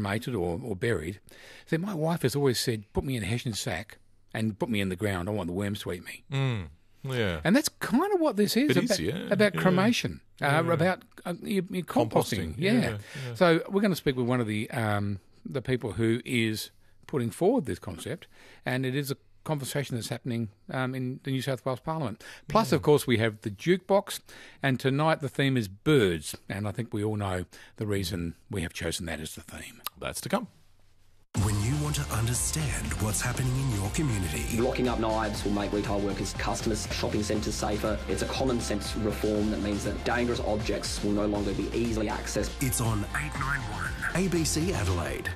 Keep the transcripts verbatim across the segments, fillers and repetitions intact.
cremated or, or buried. So my wife has always said, put me in a hessian sack and put me in the ground. I want the worms to eat me. Mm. Yeah. And that's kind of what this is, It about, is, yeah. about yeah. cremation, uh, Yeah. about uh, your, your composting. Composting, Yeah. yeah, yeah. So we're going to speak with one of the um, the people who is putting forward this concept, and it is a conversation that's happening um, in the New South Wales Parliament. Plus, yeah. of course, we have the jukebox, and tonight the theme is birds, and I think we all know the reason we have chosen that as the theme. That's to come. When you want to understand what's happening in your community. Locking up knives will make retail workers, customers, shopping centres safer. It's a common sense reform that means that dangerous objects will no longer be easily accessed. It's on eight ninety-one A B C Adelaide.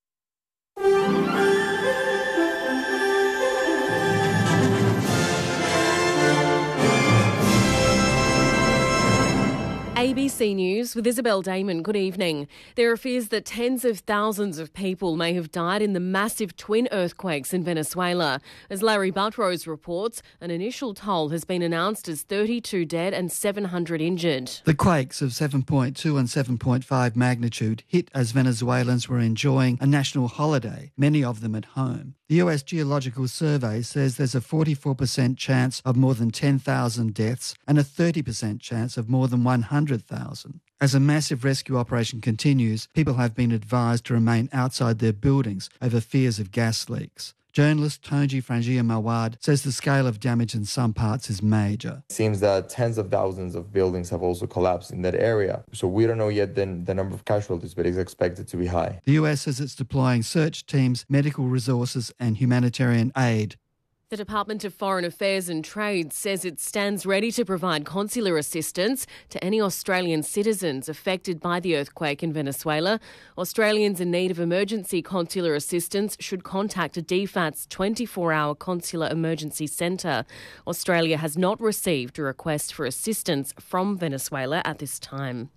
A B C News with Isabel Damon. Good evening. There are fears that tens of thousands of people may have died in the massive twin earthquakes in Venezuela. As Larry Buttrose reports, an initial toll has been announced as thirty-two dead and seven hundred injured. The quakes of seven point two and seven point five magnitude hit as Venezuelans were enjoying a national holiday, many of them at home. The U S Geological Survey says there's a forty-four percent chance of more than ten thousand deaths and a thirty percent chance of more than one hundred thousand. As a massive rescue operation continues, people have been advised to remain outside their buildings over fears of gas leaks. Journalist Tonji Frangia-Mawad says the scale of damage in some parts is major. It seems that tens of thousands of buildings have also collapsed in that area. So we don't know yet the, the number of casualties, but it's expected to be high. The U S says it's deploying search teams, medical resources and humanitarian aid. The Department of Foreign Affairs and Trade says it stands ready to provide consular assistance to any Australian citizens affected by the earthquake in Venezuela. Australians in need of emergency consular assistance should contact a D FAT's twenty-four hour consular emergency centre. Australia has not received a request for assistance from Venezuela at this time.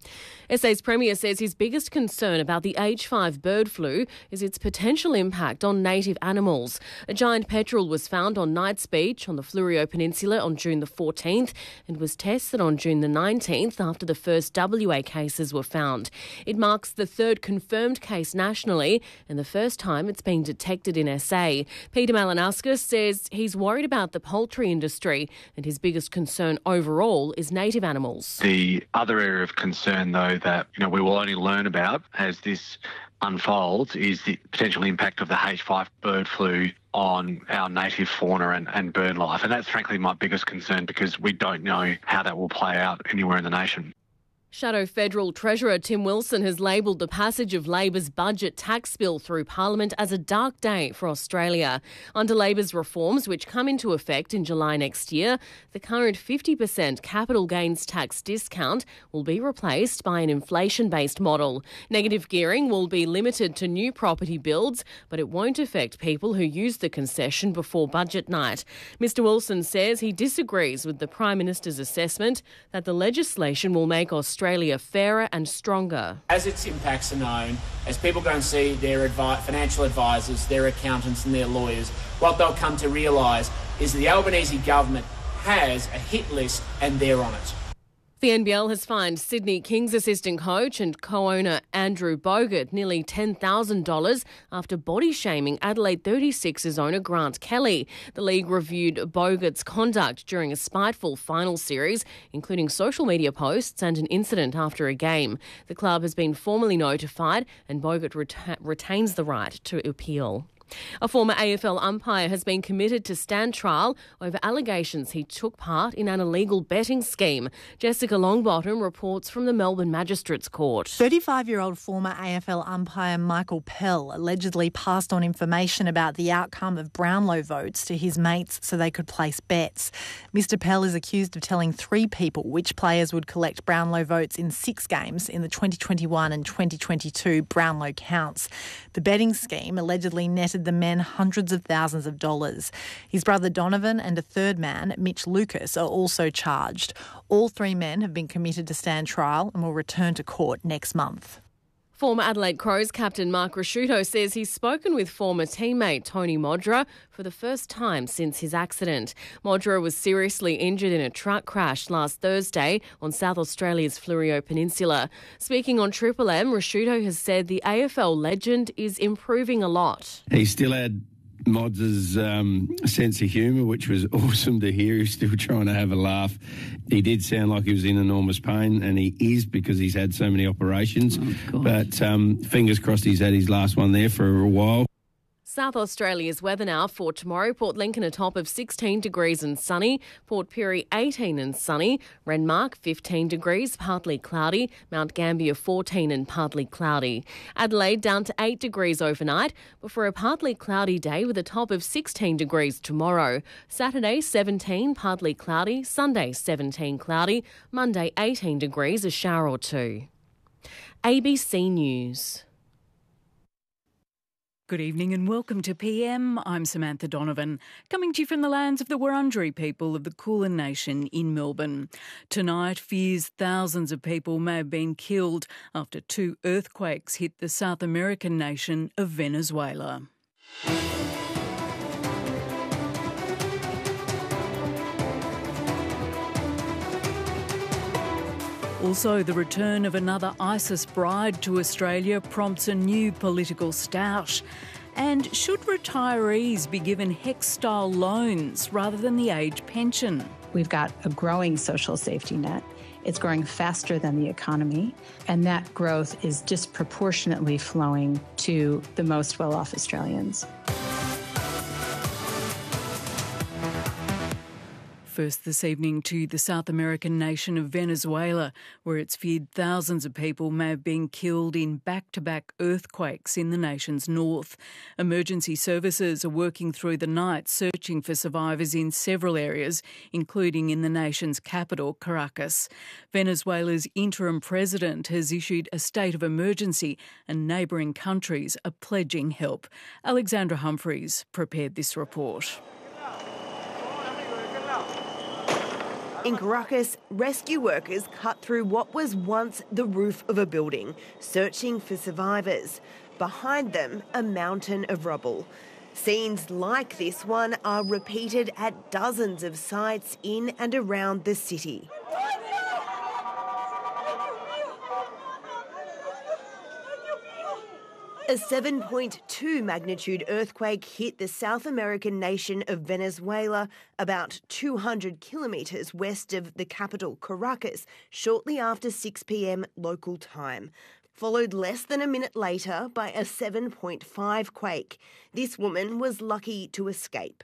S A's Premier says his biggest concern about the H five bird flu is its potential impact on native animals. A giant petrel was found on Knights Beach on the Fleurieu Peninsula on June the fourteenth and was tested on June the nineteenth after the first W A cases were found. It marks the third confirmed case nationally and the first time it's been detected in S A. Peter Malinauskas says he's worried about the poultry industry and his biggest concern overall is native animals. The other area of concern, though, that you know we will only learn about as this unfolds is the potential impact of the H five bird flu on our native fauna and, and bird life. And that's frankly my biggest concern because we don't know how that will play out anywhere in the nation. Shadow Federal Treasurer Tim Wilson has labelled the passage of Labor's budget tax bill through Parliament as a dark day for Australia. Under Labor's reforms, which come into effect in July next year, the current fifty percent capital gains tax discount will be replaced by an inflation-based model. Negative gearing will be limited to new property builds, but it won't affect people who use the concession before budget night. Mister Wilson says he disagrees with the Prime Minister's assessment that the legislation will make Australia Australia fairer and stronger. As its impacts are known, as people go and see their advi- financial advisors, their accountants and their lawyers, what they'll come to realise is the Albanese government has a hit list and they're on it. The N B L has fined Sydney Kings assistant coach and co-owner Andrew Bogut nearly ten thousand dollars after body-shaming Adelaide thirty-sixers owner Grant Kelly. The league reviewed Bogut's conduct during a spiteful final series, including social media posts and an incident after a game. The club has been formally notified and Bogut reta- retains the right to appeal. A former A F L umpire has been committed to stand trial over allegations he took part in an illegal betting scheme. Jessica Longbottom reports from the Melbourne Magistrates Court. thirty-five-year-old former A F L umpire Michael Pell allegedly passed on information about the outcome of Brownlow votes to his mates so they could place bets. Mister Pell is accused of telling three people which players would collect Brownlow votes in six games in the twenty twenty-one and twenty twenty-two Brownlow counts. The betting scheme allegedly netted the men hundreds of thousands of dollars. His brother Donovan and a third man, Mitch Lucas, are also charged. All three men have been committed to stand trial and will return to court next month. Former Adelaide Crows captain Mark Ricciuto says he's spoken with former teammate Tony Modra for the first time since his accident. Modra was seriously injured in a truck crash last Thursday on South Australia's Fleurieu Peninsula. Speaking on Triple M, Ricciuto has said the A F L legend is improving a lot. He still had Mods' um, sense of humour, which was awesome to hear. He's still trying to have a laugh. He did sound like he was in enormous pain, and he is because he's had so many operations. Oh, but um, fingers crossed he's had his last one there for a while. South Australia's weather now for tomorrow. Port Lincoln a top of sixteen degrees and sunny. Port Pirie eighteen and sunny. Renmark fifteen degrees, partly cloudy. Mount Gambier fourteen and partly cloudy. Adelaide down to eight degrees overnight before a partly cloudy day with a top of sixteen degrees tomorrow. Saturday seventeen, partly cloudy. Sunday seventeen, cloudy. Monday eighteen degrees, a shower or two. A B C News. Good evening and welcome to P M. I'm Samantha Donovan, coming to you from the lands of the Wurundjeri people of the Kulin Nation in Melbourne. Tonight, fears thousands of people may have been killed after two earthquakes hit the South American nation of Venezuela. Also, the return of another ISIS bride to Australia prompts a new political stoush. And should retirees be given HECS-style loans rather than the age pension? We've got a growing social safety net. It's growing faster than the economy, and that growth is disproportionately flowing to the most well-off Australians. First this evening to the South American nation of Venezuela, where it's feared thousands of people may have been killed in back-to-back earthquakes in the nation's north. Emergency services are working through the night searching for survivors in several areas, including in the nation's capital, Caracas. Venezuela's interim president has issued a state of emergency and neighbouring countries are pledging help. Alexandra Humphreys prepared this report. In Caracas, rescue workers cut through what was once the roof of a building, searching for survivors. Behind them, a mountain of rubble. Scenes like this one are repeated at dozens of sites in and around the city. A seven point two magnitude earthquake hit the South American nation of Venezuela, about two hundred kilometres west of the capital, Caracas, shortly after six p m local time. Followed less than a minute later by a seven point five quake. This woman was lucky to escape.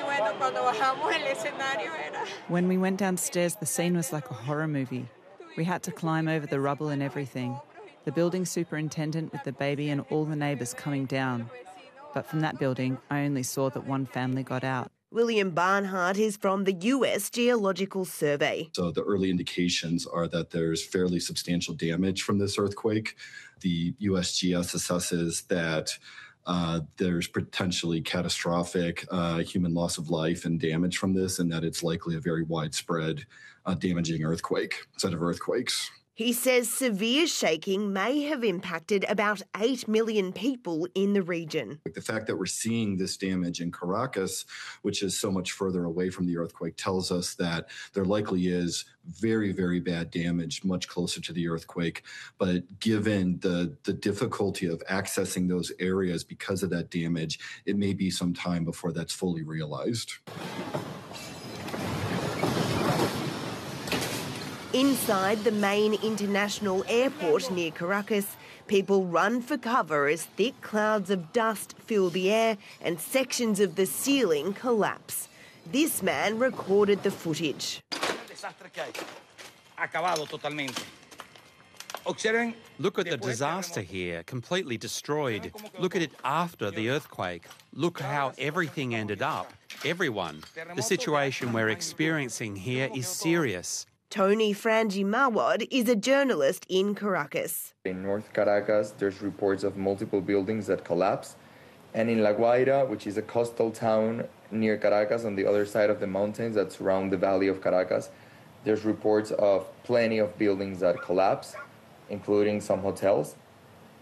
When we went downstairs, the scene was like a horror movie. We had to climb over the rubble and everything. The building superintendent with the baby and all the neighbours coming down. But from that building, I only saw that one family got out. William Barnhart is from the U S Geological Survey. So the early indications are that there's fairly substantial damage from this earthquake. The U S G S assesses that uh, there's potentially catastrophic uh, human loss of life and damage from this, and that it's likely a very widespread uh, damaging earthquake, set of earthquakes. He says severe shaking may have impacted about eight million people in the region. The fact that we're seeing this damage in Caracas, which is so much further away from the earthquake, tells us that there likely is very, very bad damage much closer to the earthquake. But given the, the difficulty of accessing those areas because of that damage, it may be some time before that's fully realized. Inside the main international airport near Caracas, people run for cover as thick clouds of dust fill the air and sections of the ceiling collapse. This man recorded the footage. Look at the disaster here, completely destroyed. Look at it after the earthquake. Look how everything ended up. Everyone. The situation we're experiencing here is serious. Tony Frangi Mawad is a journalist in Caracas. In North Caracas, there's reports of multiple buildings that collapse. And in La Guaira, which is a coastal town near Caracas on the other side of the mountains that surround the valley of Caracas, there's reports of plenty of buildings that collapse, including some hotels.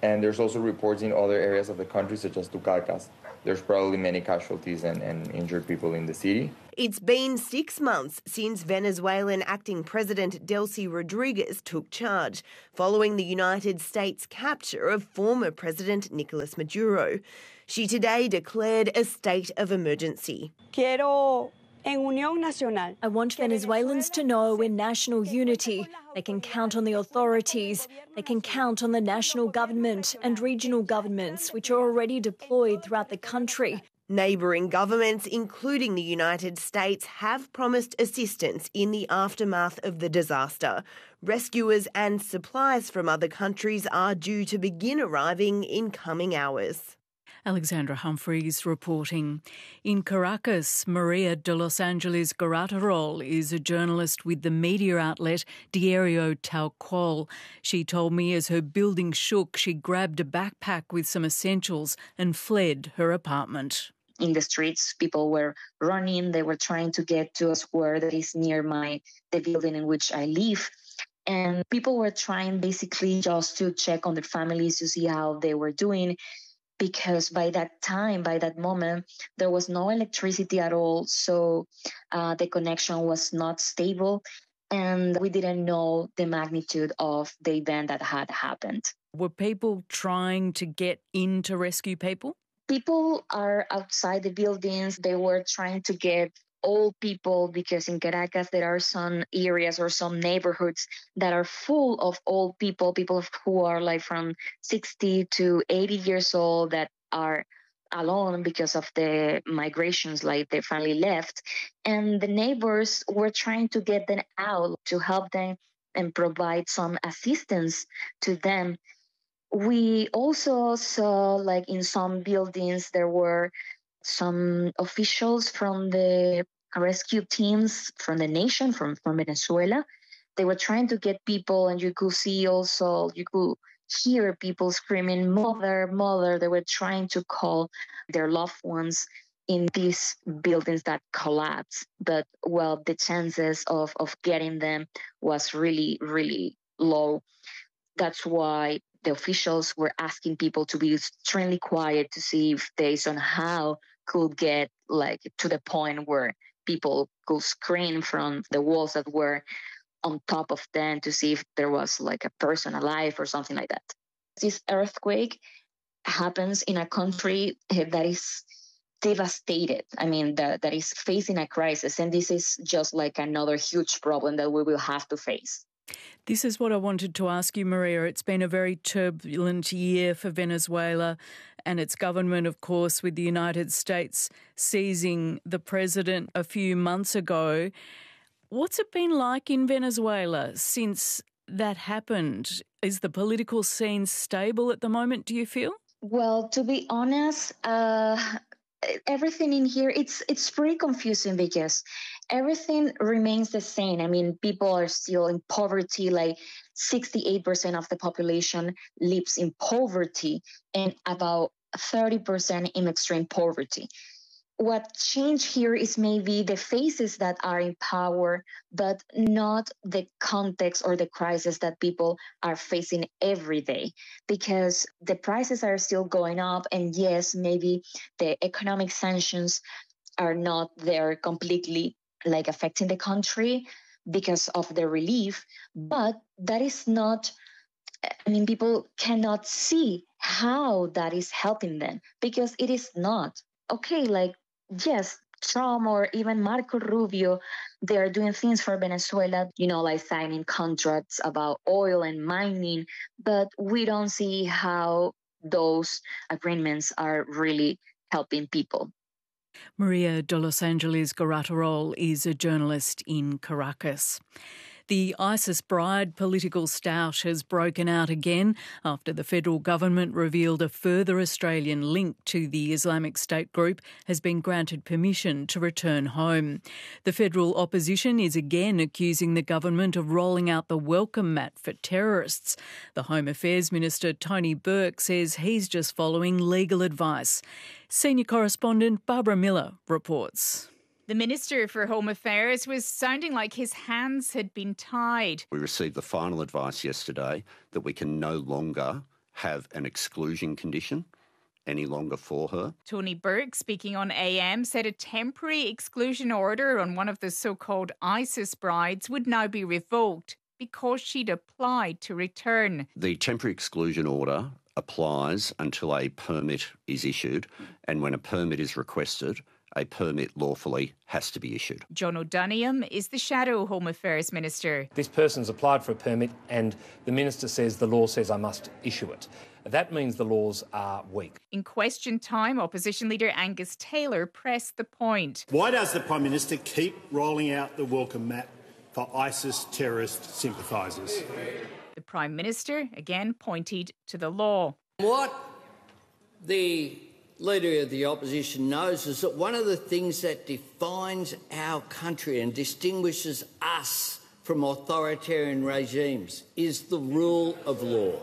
And there's also reports in other areas of the country, such as Tucacas. There's probably many casualties and, and injured people in the city. It's been six months since Venezuelan acting President Delcy Rodriguez took charge, following the United States capture of former President Nicolas Maduro. She today declared a state of emergency. Quiero En Unión Nacional. I want Venezuelans to know in national unity they can count on the authorities, they can count on the national government and regional governments which are already deployed throughout the country. Neighbouring governments, including the United States, have promised assistance in the aftermath of the disaster. Rescuers and supplies from other countries are due to begin arriving in coming hours. Alexandra Humphreys reporting. In Caracas, Maria de Los Angeles Garratarol is a journalist with the media outlet Diario Tal Cual. She told me as her building shook, she grabbed a backpack with some essentials and fled her apartment. In the streets, people were running. They were trying to get to a square that is near my the building in which I live. And people were trying basically just to check on their families to see how they were doing. Because by that time, by that moment, there was no electricity at all. So uh, the connection was not stable. And we didn't know the magnitude of the event that had happened. Were people trying to get in to rescue people? People are outside the buildings. They were trying to get old people, because in Caracas there are some areas or some neighborhoods that are full of old people, people who are like from sixty to eighty years old that are alone because of the migrations, like they finally left. And the neighbors were trying to get them out to help them and provide some assistance to them. We also saw, like in some buildings, there were some officials from the rescue teams from the nation, from, from Venezuela. They were trying to get people, and you could see also, you could hear people screaming, mother, mother. They were trying to call their loved ones in these buildings that collapsed. But, well, the chances of, of getting them was really, really low. That's why the officials were asking people to be extremely quiet to see if they somehow could get like to the point where people could scream from the walls that were on top of them to see if there was like a person alive or something like that. This earthquake happens in a country that is devastated. I mean, that, that is facing a crisis. And this is just like another huge problem that we will have to face. This is what I wanted to ask you, Maria. It's been a very turbulent year for Venezuela and its government, of course, with the United States seizing the president a few months ago. What's it been like in Venezuela since that happened? Is the political scene stable at the moment, do you feel? Well, to be honest, uh, everything in here, it's it's pretty confusing because everything remains the same. I mean, people are still in poverty, like sixty-eight percent of the population lives in poverty and about thirty percent in extreme poverty. What changed here is maybe the faces that are in power, but not the context or the crisis that people are facing every day, because the prices are still going up. And yes, maybe the economic sanctions are not there completely like affecting the country because of the relief, but that is not, I mean, people cannot see how that is helping them because it is not. Okay, like, yes, Trump or even Marco Rubio, they are doing things for Venezuela, you know, like signing contracts about oil and mining, but we don't see how those agreements are really helping people. Maria de Los Angeles Garratarol is a journalist in Caracas. The ISIS bride political stoush has broken out again after the federal government revealed a further Australian link to the Islamic State group has been granted permission to return home. The federal opposition is again accusing the government of rolling out the welcome mat for terrorists. The Home Affairs Minister Tony Burke says he's just following legal advice. Senior correspondent Barbara Miller reports. The Minister for Home Affairs was sounding like his hands had been tied. We received the final advice yesterday that we can no longer have an exclusion condition any longer for her. Tony Burke, speaking on A M, said a temporary exclusion order on one of the so-called ISIS brides would now be revoked because she'd applied to return. The temporary exclusion order applies until a permit is issued, and when a permit is requested, a permit lawfully has to be issued. John O'Donoghue is the Shadow Home Affairs Minister. This person's applied for a permit and the Minister says the law says I must issue it. That means the laws are weak. In question time, Opposition Leader Angus Taylor pressed the point. Why does the Prime Minister keep rolling out the welcome mat for ISIS terrorist sympathisers? The Prime Minister again pointed to the law. What the Leader of the Opposition knows is that one of the things that defines our country and distinguishes us from authoritarian regimes is the rule of law.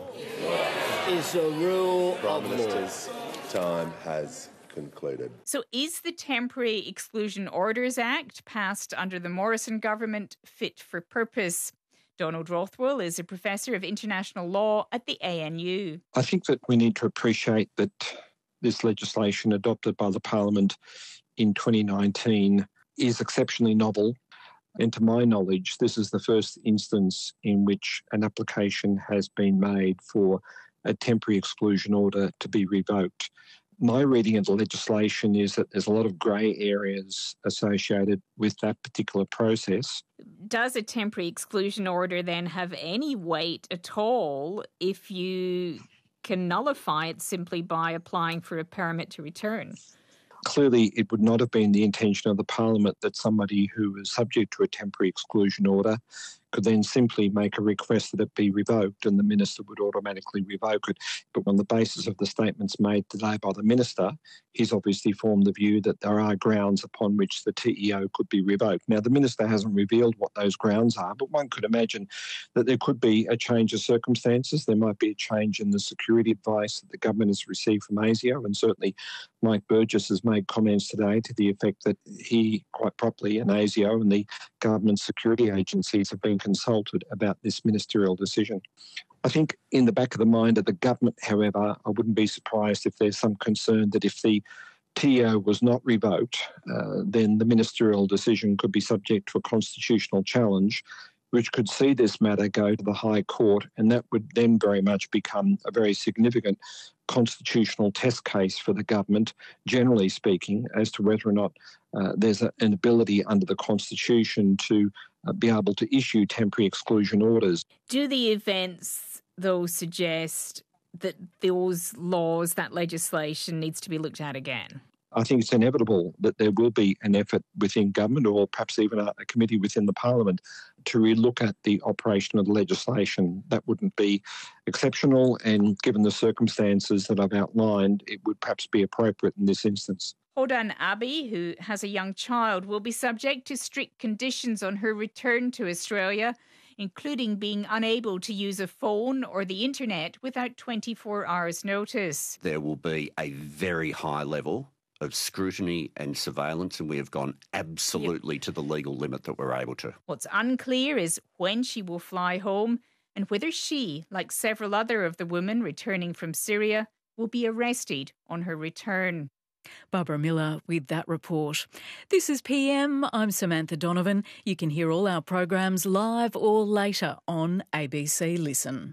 Is the rule Prime of law. Minister's time has concluded. So is the Temporary Exclusion Orders Act passed under the Morrison government fit for purpose? Donald Rothwell is a professor of international law at the A N U. I think that we need to appreciate that this legislation adopted by the Parliament in twenty nineteen is exceptionally novel. And to my knowledge, this is the first instance in which an application has been made for a temporary exclusion order to be revoked. My reading of the legislation is that there's a lot of grey areas associated with that particular process. Does a temporary exclusion order then have any weight at all if you can nullify it simply by applying for a permit to return? Clearly, it would not have been the intention of the Parliament that somebody who was subject to a temporary exclusion order could then simply make a request that it be revoked and the Minister would automatically revoke it. But on the basis of the statements made today by the Minister, he's obviously formed the view that there are grounds upon which the T E O could be revoked. Now, the Minister hasn't revealed what those grounds are, but one could imagine that there could be a change of circumstances. There might be a change in the security advice that the government has received from ASIO, and certainly Mike Burgess has made comments today to the effect that he, quite properly, and ASIO and the government security agencies have been consulted about this ministerial decision. I think in the back of the mind of the government, however, I wouldn't be surprised if there's some concern that if the T E O was not revoked, uh, then the ministerial decision could be subject to a constitutional challenge, which could see this matter go to the High Court, and that would then very much become a very significant constitutional test case for the government, generally speaking, as to whether or not uh, there's a, an ability under the Constitution to uh, be able to issue temporary exclusion orders. Do the events, though, suggest that those laws, that legislation needs to be looked at again? I think it's inevitable that there will be an effort within government, or perhaps even a, a committee within the Parliament, to relook at the operation of the legislation. That wouldn't be exceptional, and given the circumstances that I've outlined, it would perhaps be appropriate in this instance. Hodan Abi, who has a young child, will be subject to strict conditions on her return to Australia, including being unable to use a phone or the internet without twenty-four hours notice. There will be a very high level of scrutiny and surveillance, and we have gone absolutely yep. to the legal limit that we're able to. What's unclear is when she will fly home and whether she, like several other of the women returning from Syria, will be arrested on her return. Barbara Miller with that report. This is P M. I'm Samantha Donovan. You can hear all our programs live or later on A B C Listen.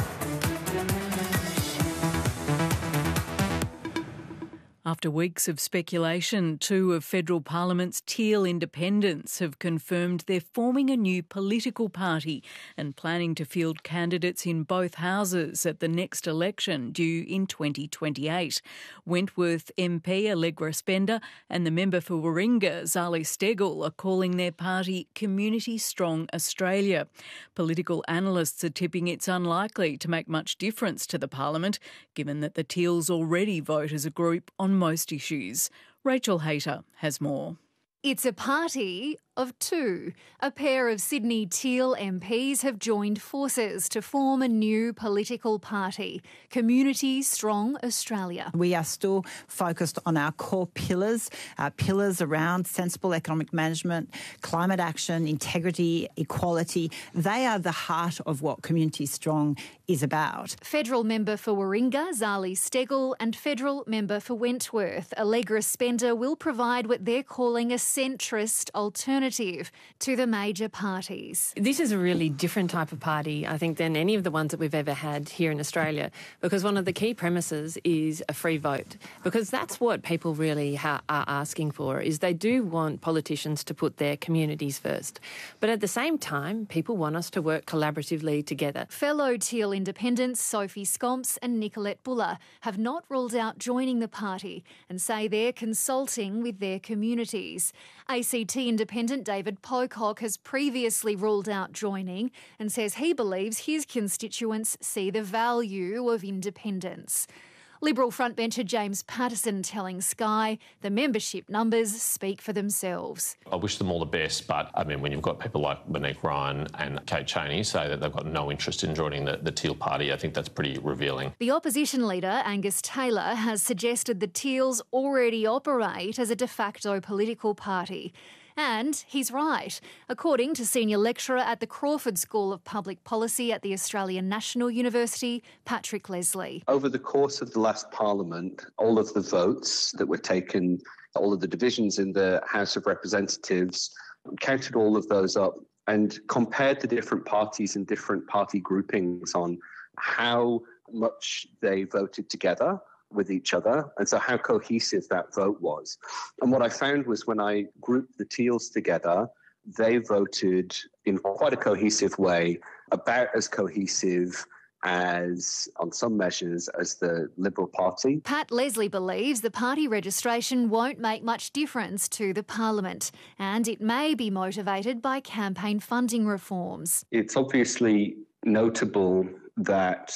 After weeks of speculation, two of federal Parliament's Teal independents have confirmed they're forming a new political party and planning to field candidates in both houses at the next election due in twenty twenty-eight. Wentworth M P Allegra Spender and the member for Warringah, Zali Steggall, are calling their party Community Strong Australia. Political analysts are tipping it's unlikely to make much difference to the Parliament, given that the Teals already vote as a group on most issues. Rachel Hayter has more. It's a party of two. A pair of Sydney Teal M Ps have joined forces to form a new political party, Community Strong Australia. We are still focused on our core pillars, our pillars around sensible economic management, climate action, integrity, equality. They are the heart of what Community Strong is about. Federal member for Warringah, Zali Steggall, and Federal member for Wentworth, Allegra Spender, will provide what they're calling a centrist alternative to the major parties. This is a really different type of party, I think, than any of the ones that we've ever had here in Australia, because one of the key premises is a free vote, because that's what people really ha- are asking for, is they do want politicians to put their communities first. But at the same time, people want us to work collaboratively together. Fellow Teal independents Sophie Scomps and Nicolette Buller have not ruled out joining the party and say they're consulting with their communities. A C T independent David Pocock has previously ruled out joining and says he believes his constituents see the value of independence. Liberal frontbencher James Patterson telling Sky the membership numbers speak for themselves. I wish them all the best, but I mean, when you've got people like Monique Ryan and Kate Chaney say that they've got no interest in joining the, the Teal party, I think that's pretty revealing. The opposition leader, Angus Taylor, has suggested the Teals already operate as a de facto political party. And he's right. According to senior lecturer at the Crawford School of Public Policy at the Australian National University, Patrick Leslie. Over the course of the last parliament, all of the votes that were taken, all of the divisions in the House of Representatives, counted all of those up and compared the different parties and different party groupings on how much they voted together with each other, and so how cohesive that vote was. And what I found was when I grouped the Teals together, they voted in quite a cohesive way, about as cohesive as, on some measures, as the Liberal Party. Pat Leslie believes the party registration won't make much difference to the Parliament, and it may be motivated by campaign funding reforms. It's obviously notable that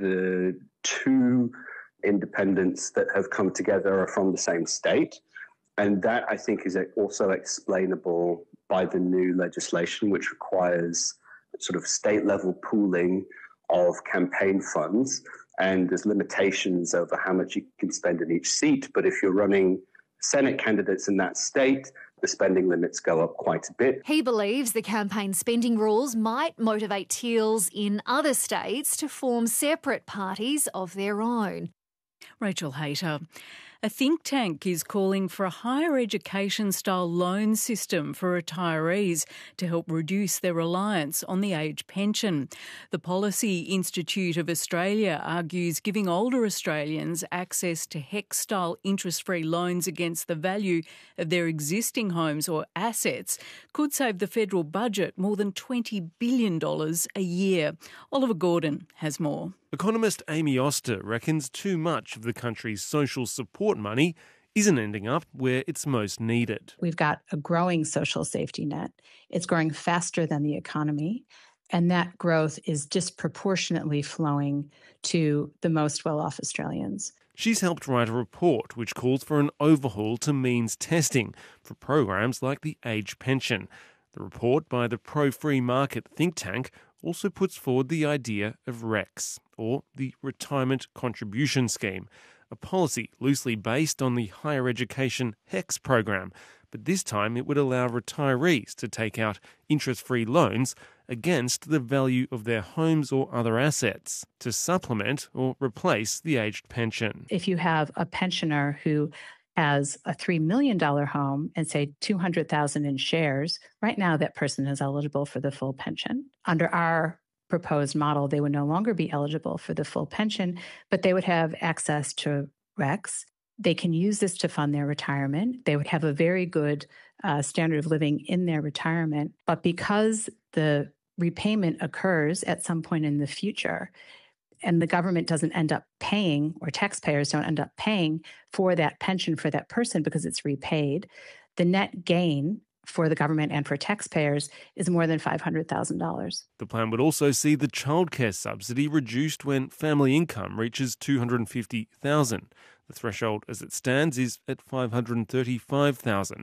the two independents that have come together are from the same state. And that, I think, is also explainable by the new legislation, which requires sort of state-level pooling of campaign funds. And there's limitations over how much you can spend in each seat. But if you're running Senate candidates in that state, the spending limits go up quite a bit. He believes the campaign spending rules might motivate Teals in other states to form separate parties of their own. Rachel Hayter. A think tank is calling for a higher education-style loan system for retirees to help reduce their reliance on the age pension. The Policy Institute of Australia argues giving older Australians access to H E C-style interest-free loans against the value of their existing homes or assets could save the federal budget more than twenty billion dollars a year. Oliver Gordon has more. Economist Amy Oster reckons too much of the country's social support money isn't ending up where it's most needed. We've got a growing social safety net. It's growing faster than the economy, and that growth is disproportionately flowing to the most well-off Australians. She's helped write a report which calls for an overhaul to means testing for programs like the age pension. The report by the pro-free market think tank also puts forward the idea of REX, or the Retirement Contribution Scheme, a policy loosely based on the Higher Education H E C program, but this time it would allow retirees to take out interest-free loans against the value of their homes or other assets to supplement or replace the aged pension. If you have a pensioner who has a three million dollars home and say two hundred thousand dollars in shares, right now that person is eligible for the full pension. Under our proposed model, they would no longer be eligible for the full pension, but they would have access to REX. They can use this to fund their retirement. They would have a very good uh, standard of living in their retirement. But because the repayment occurs at some point in the future, and the government doesn't end up paying, or taxpayers don't end up paying for that pension for that person because it's repaid, the net gain for the government and for taxpayers is more than five hundred thousand dollars. The plan would also see the childcare subsidy reduced when family income reaches two hundred fifty thousand dollars. The threshold as it stands is at five hundred thirty-five thousand dollars.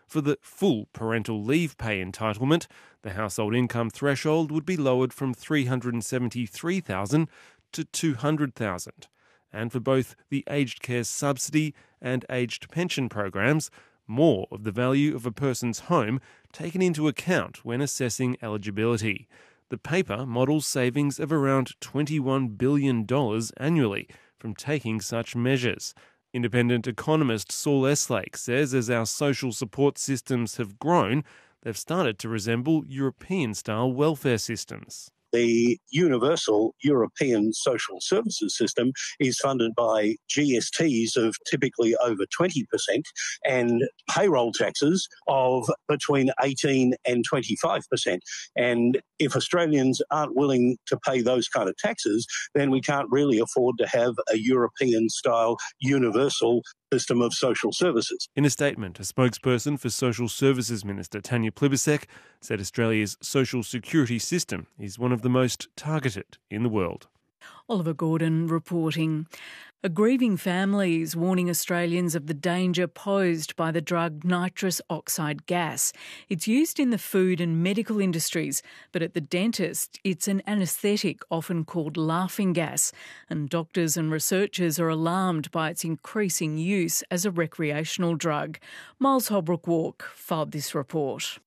For the full parental leave pay entitlement, the household income threshold would be lowered from three hundred seventy-three thousand dollars to two hundred thousand dollars. And for both the aged care subsidy and aged pension programs, more of the value of a person's home taken into account when assessing eligibility. The paper models savings of around twenty-one billion dollars annually from taking such measures. Independent economist Saul Eslake says as our social support systems have grown, they've started to resemble European-style welfare systems. The universal European social services system is funded by G S Ts of typically over twenty percent and payroll taxes of between eighteen and twenty-five percent. And if Australians aren't willing to pay those kind of taxes, then we can't really afford to have a European-style universal system of social services. In a statement, a spokesperson for Social Services Minister Tanya Plibersek said Australia's social security system is one of the most targeted in the world. Oliver Gordon reporting. A grieving family is warning Australians of the danger posed by the drug nitrous oxide gas. It's used in the food and medical industries, but at the dentist, it's an anaesthetic often called laughing gas, and doctors and researchers are alarmed by its increasing use as a recreational drug. Miles Holbrook-Walk filed this report.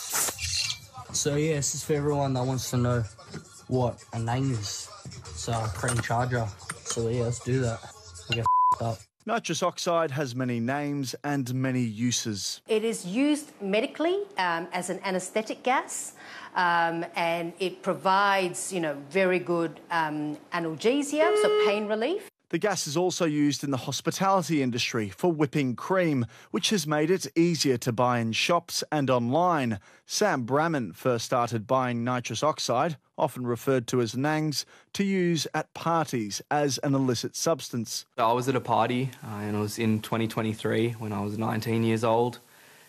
So yeah, this is for everyone that wants to know what a nang is. It's a cream charger. So yeah, let's do that. We get f***ed up. Nitrous oxide has many names and many uses. It is used medically um, as an anaesthetic gas, um, and it provides, you know, very good um, analgesia, so pain relief. The gas is also used in the hospitality industry for whipping cream, which has made it easier to buy in shops and online. Sam Bramman first started buying nitrous oxide, often referred to as nangs, to use at parties as an illicit substance. I was at a party uh, and it was in twenty twenty-three when I was nineteen years old,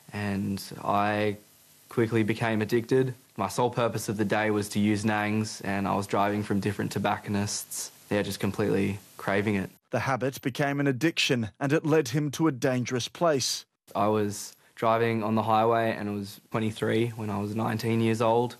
and I quickly became addicted. My sole purpose of the day was to use nangs, and I was driving from different tobacconists. They're just completely craving it. The habit became an addiction and it led him to a dangerous place. I was driving on the highway and it was twenty-three when I was nineteen years old,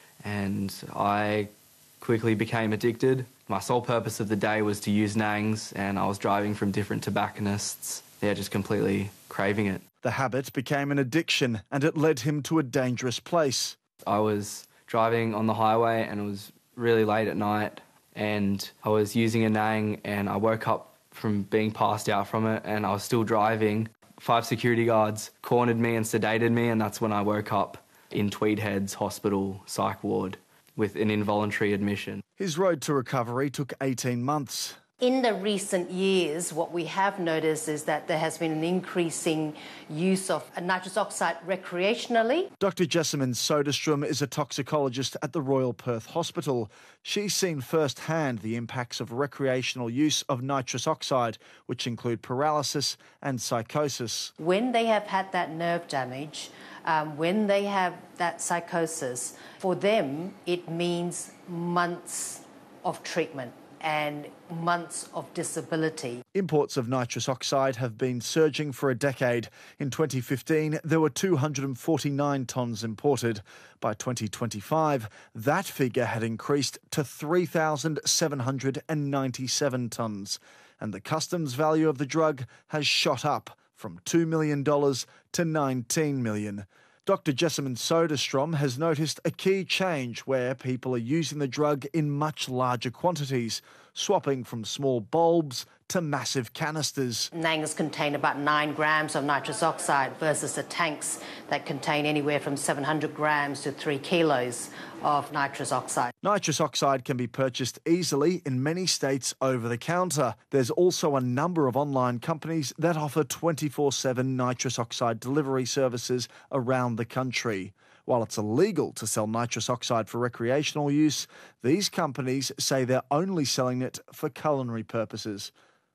and I quickly became addicted. My sole purpose of the day was to use nangs, and I was driving from different tobacconists. They're just completely craving it. The habit became an addiction and it led him to a dangerous place. I was driving on the highway and it was really late at night, and I was using a nang and I woke up from being passed out from it and I was still driving. Five security guards cornered me and sedated me, and that's when I woke up in Tweed Heads Hospital psych ward with an involuntary admission. His road to recovery took eighteen months. In the recent years, what we have noticed is that there has been an increasing use of nitrous oxide recreationally. Doctor Jessamine Soderstrom is a toxicologist at the Royal Perth Hospital. She's seen firsthand the impacts of recreational use of nitrous oxide, which include paralysis and psychosis. When they have had that nerve damage, um, when they have that psychosis, for them it means months of treatment and months of disability. Imports of nitrous oxide have been surging for a decade. In twenty fifteen, there were two hundred forty-nine tonnes imported. By twenty twenty-five, that figure had increased to three thousand seven hundred ninety-seven tonnes. And the customs value of the drug has shot up from two million dollars to nineteen million dollars. Doctor Jessamine Soderstrom has noticed a key change where people are using the drug in much larger quantities, swapping from small bulbs to massive canisters. Nangs contain about nine grams of nitrous oxide versus the tanks that contain anywhere from seven hundred grams to three kilos of nitrous oxide. Nitrous oxide can be purchased easily in many states over the counter. There's also a number of online companies that offer twenty-four seven nitrous oxide delivery services around the country. While it's illegal to sell nitrous oxide for recreational use, these companies say they're only selling it for culinary purposes.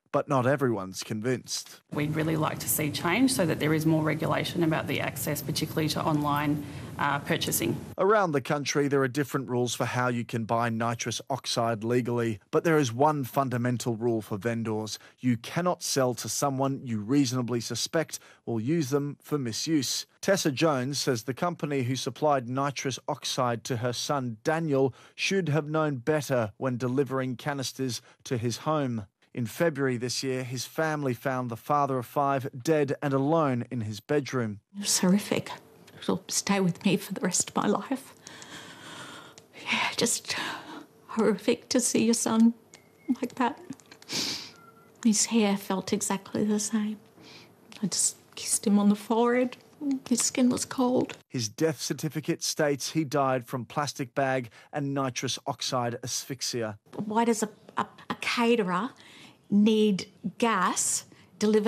But not everyone's convinced. We'd really like to see change so that there is more regulation about the access, particularly to online uh, purchasing. Around the country, there are different rules for how you can buy nitrous oxide legally, but there is one fundamental rule for vendors. You cannot sell to someone you reasonably suspect will use them for misuse. Tessa Jones says the company who supplied nitrous oxide to her son Daniel should have known better when delivering canisters to his home. In February this year, his family found the father of five dead and alone in his bedroom. It was horrific. It'll stay with me for the rest of my life. Yeah, just horrific to see your son like that. His hair felt exactly the same. I just kissed him on the forehead. His skin was cold. His death certificate states he died from plastic bag and nitrous oxide asphyxia. Why does a, a, a caterer need gas delivered